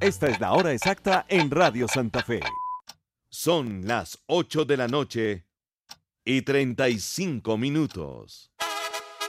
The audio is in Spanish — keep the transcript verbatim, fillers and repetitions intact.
Esta es la hora exacta en Radio Santa Fe. Son las ocho de la noche y treinta y cinco minutos.